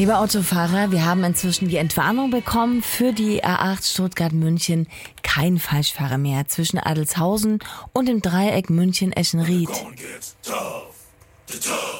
Lieber Autofahrer, wir haben inzwischen die Entwarnung bekommen für die A8 Stuttgart-München. Kein Falschfahrer mehr zwischen Adelshausen und dem Dreieck München-Eschenried.